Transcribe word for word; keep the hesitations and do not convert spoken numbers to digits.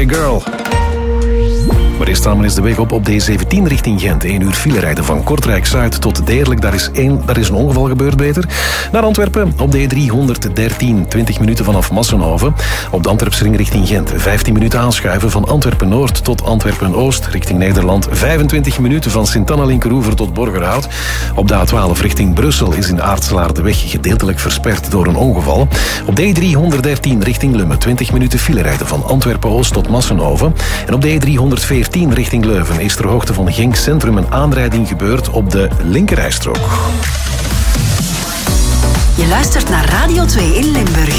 Runaway Girl. Maar eerst staan we eens de weg op op D zeventien richting Gent. één uur file rijden van Kortrijk-Zuid tot Deerlijk. Daar is, één, daar is een ongeval gebeurd, beter. Naar Antwerpen op D driehonderddertien. twintig minuten vanaf Massenhoven. Op de Antwerpsring richting Gent. vijftien minuten aanschuiven van Antwerpen-Noord tot Antwerpen-Oost. Richting Nederland vijfentwintig minuten van Sint-Anna-Linkeroever tot Borgerhout. Op de A twaalf richting Brussel is in Aartselaar de weg gedeeltelijk versperd door een ongeval. Op D driehonderddertien richting Lummen. twintig minuten file rijden van Antwerpen-Oost tot Massenhoven. En op D driehonderdveertien richting Leuven is ter hoogte van Genk Centrum een aanrijding gebeurd op de linkerrijstrook. Je luistert naar Radio twee in Limburg.